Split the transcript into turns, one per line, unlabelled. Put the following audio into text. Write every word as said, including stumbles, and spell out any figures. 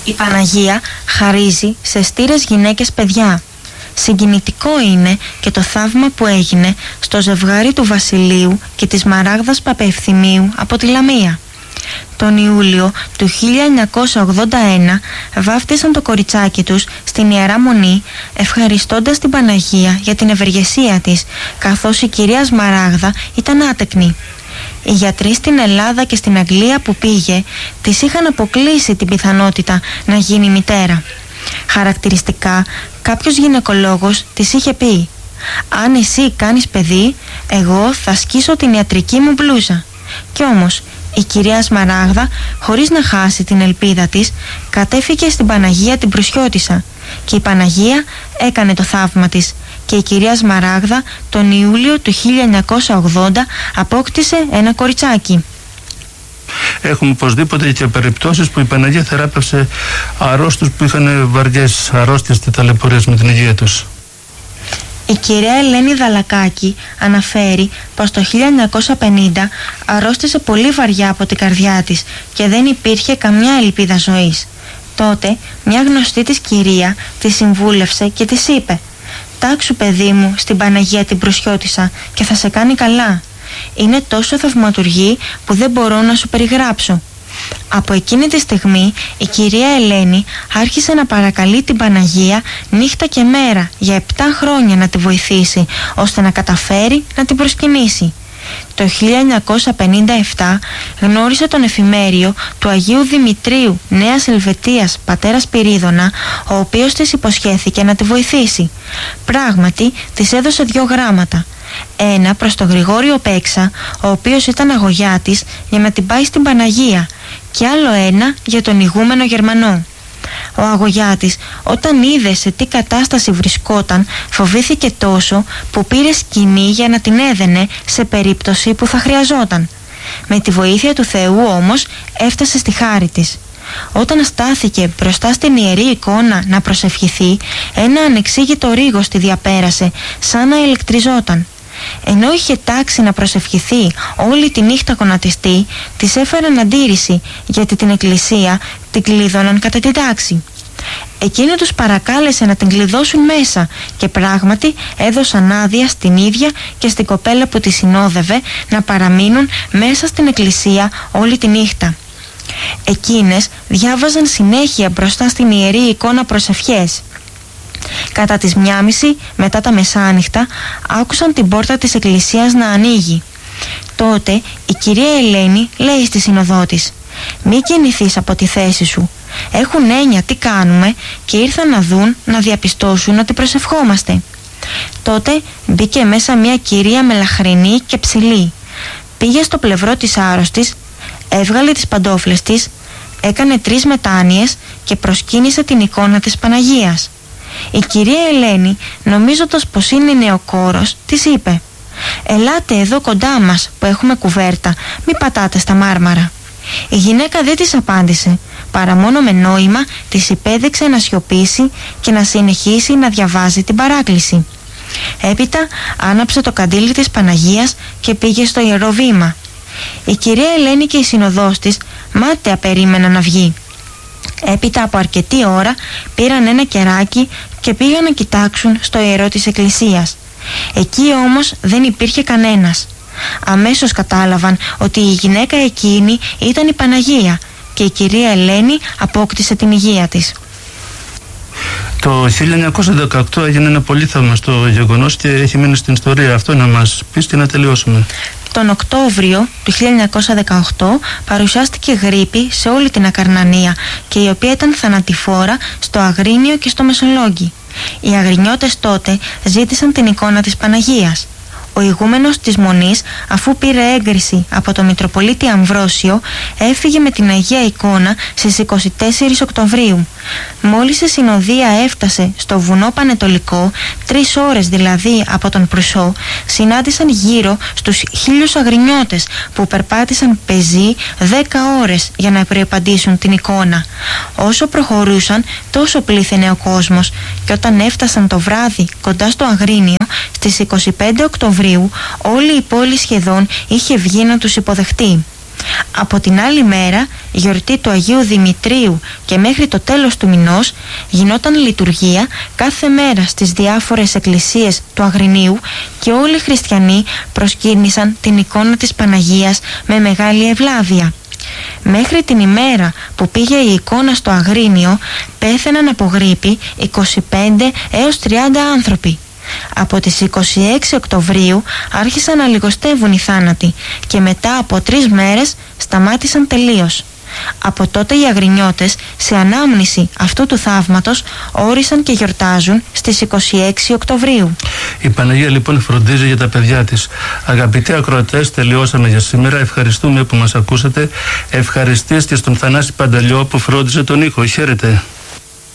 Η Παναγία χαρίζει σε στήρες γυναίκες παιδιά. Συγκινητικό είναι και το θαύμα που έγινε στο ζευγάρι του Βασιλείου και της Μαράγδας Παπαευθυμίου από τη Λαμία. Τον Ιούλιο του χίλια εννιακόσια ογδόντα ένα βάφτισαν το κοριτσάκι τους στην Ιερά Μονή, ευχαριστώντας την Παναγία για την ευεργεσία της, καθώς η κυρία Σμαράγδα ήταν άτεκνη. Οι γιατροί στην Ελλάδα και στην Αγγλία που πήγε της είχαν αποκλείσει την πιθανότητα να γίνει μητέρα. Χαρακτηριστικά, κάποιος γυναικολόγος της είχε πει: «Αν εσύ κάνεις παιδί, εγώ θα σκίσω την ιατρική μου μπλούζα». Κι όμως η κυρία Σμαράγδα, χωρίς να χάσει την ελπίδα της, κατέφυγε στην Παναγία την Προυσιώτισσα και η Παναγία έκανε το θαύμα της και η κυρία Σμαράγδα τον Ιούλιο του χίλια εννιακόσια ογδόντα απόκτησε ένα κοριτσάκι.
Έχουμε οπωσδήποτε και περιπτώσεις που η Παναγία θεράπευσε αρρώστους που είχαν βαριές αρρώστιες και ταλαιπωρίες με την υγεία τους.
Η κυρία Ελένη Δαλακάκη αναφέρει πως το χίλια εννιακόσια πενήντα αρρώστησε πολύ βαριά από την καρδιά της και δεν υπήρχε καμιά ελπίδα ζωής. Τότε μια γνωστή της κυρία τη συμβούλευσε και της είπε: «Τάξου παιδί μου στην Παναγία την Προυσιώτισσα και θα σε κάνει καλά. Είναι τόσο θαυματουργή που δεν μπορώ να σου περιγράψω». Από εκείνη τη στιγμή η κυρία Ελένη άρχισε να παρακαλεί την Παναγία νύχτα και μέρα για επτά χρόνια να τη βοηθήσει, ώστε να καταφέρει να την προσκυνήσει. Το χίλια εννιακόσια πενήντα επτά γνώρισε τον εφημέριο του Αγίου Δημητρίου Νέας Ελβετίας πατέρα Σπυρίδωνα, ο οποίος της υποσχέθηκε να τη βοηθήσει. Πράγματι της έδωσε δύο γράμματα. Ένα προς τον Γρηγόριο Πέξα, ο οποίος ήταν αγωγιάτης, για να την πάει στην Παναγία, και άλλο ένα για τον ηγούμενο Γερμανό. Ο αγωγιάτης, όταν είδε σε τι κατάσταση βρισκόταν, φοβήθηκε τόσο που πήρε σκηνή για να την έδαινε σε περίπτωση που θα χρειαζόταν. Με τη βοήθεια του Θεού όμως έφτασε στη χάρη της. Όταν στάθηκε μπροστά στην ιερή εικόνα να προσευχηθεί, ένα ανεξήγητο ρίγος τη διαπέρασε, σαν να ηλεκτριζόταν. Ενώ είχε τάξει να προσευχηθεί όλη τη νύχτα γονατιστή, της έφεραν αντίρρηση, γιατί την εκκλησία την κλείδωναν κατά την τάξη. Εκείνοι τους παρακάλεσε να την κλειδώσουν μέσα και πράγματι έδωσαν άδεια στην ίδια και στην κοπέλα που τη συνόδευε να παραμείνουν μέσα στην εκκλησία όλη τη νύχτα. Εκείνες διάβαζαν συνέχεια μπροστά στην ιερή εικόνα προσευχές. Κατά τις μιάμιση μετά τα μεσάνυχτα άκουσαν την πόρτα της εκκλησίας να ανοίγει. Τότε η κυρία Ελένη λέει στη συνοδό της: «Μη κινηθείς από τη θέση σου. Έχουν έννοια τι κάνουμε και ήρθαν να δουν, να διαπιστώσουν ότι προσευχόμαστε». Τότε μπήκε μέσα μια κυρία μελαχρινή και ψηλή. Πήγε στο πλευρό της άρρωστης, έβγαλε τις παντόφλες της, έκανε τρεις μετάνοιες και προσκύνησε την εικόνα της Παναγίας. Η κυρία Ελένη, νομίζοντας πως είναι νεοκόρος, της είπε: «Ελάτε εδώ κοντά μας που έχουμε κουβέρτα, μη πατάτε στα μάρμαρα». Η γυναίκα δεν της απάντησε, παρά μόνο με νόημα της υπέδειξε να σιωπήσει και να συνεχίσει να διαβάζει την παράκληση. Έπειτα άναψε το καντήλι της Παναγίας και πήγε στο ιερό βήμα. Η κυρία Ελένη και η συνοδός της μάταια περίμεναν να βγει. Έπειτα από αρκετή ώρα πήραν ένα κεράκι και πήγαν να κοιτάξουν στο ιερό της εκκλησίας. Εκεί όμως δεν υπήρχε κανένας. Αμέσως κατάλαβαν ότι η γυναίκα εκείνη ήταν η Παναγία και η κυρία Ελένη απόκτησε την υγεία της.
Το χίλια εννιακόσια δεκαοκτώ έγινε ένα πολύ θαυμαστό γεγονός και έχει μείνει στην ιστορία. Αυτό να μας πεις και να τελειώσουμε.
Τον Οκτώβριο του χίλια εννιακόσια δεκαοκτώ παρουσιάστηκε γρίπη σε όλη την Ακαρνανία και η οποία ήταν θανατηφόρα στο Αγρίνιο και στο Μεσολόγγι. Οι Αγρινιώτες τότε ζήτησαν την εικόνα της Παναγίας. Ο ηγούμενος της Μονής, αφού πήρε έγκριση από τον Μητροπολίτη Αμβρόσιο, έφυγε με την Αγία Εικόνα στις είκοσι τέσσερις Οκτωβρίου. Μόλις η συνοδεία έφτασε στο βουνό Πανετολικό, τρεις ώρες δηλαδή από τον Προυσό, συνάντησαν γύρω στους χίλιους Αγρινιώτες που περπάτησαν πεζοί δέκα ώρες για να προϋπαντήσουν την εικόνα. Όσο προχωρούσαν, τόσο πλήθαινε ο κόσμος και όταν έφτασαν το βράδυ κοντά στο Αγρίνιο, στις είκοσι πέντε Οκτωβρίου, όλη η πόλη σχεδόν είχε βγει να τους υποδεχτεί. Από την άλλη μέρα, η γιορτή του Αγίου Δημητρίου, και μέχρι το τέλος του μηνός γινόταν λειτουργία κάθε μέρα στις διάφορες εκκλησίες του Αγρινίου και όλοι οι χριστιανοί προσκύνησαν την εικόνα της Παναγίας με μεγάλη ευλάβεια. Μέχρι την ημέρα που πήγε η εικόνα στο Αγρίνιο πέθαιναν από γρίπη είκοσι πέντε έως τριάντα άνθρωποι. Από τις είκοσι έξι Οκτωβρίου άρχισαν να λιγοστεύουν οι θάνατοι και μετά από τρεις μέρες σταμάτησαν τελείως. Από τότε οι Αγρινιώτες, σε ανάμνηση αυτού του θαύματος, όρισαν και γιορτάζουν στις είκοσι έξι Οκτωβρίου.
Η Παναγία λοιπόν φροντίζει για τα παιδιά της. Αγαπητοί ακροατές, τελειώσαμε για σήμερα. Ευχαριστούμε που μας ακούσατε. Ευχαριστήστε στον Θανάση Πανταλιό που φρόντιζε τον ήχο. Χαίρετε.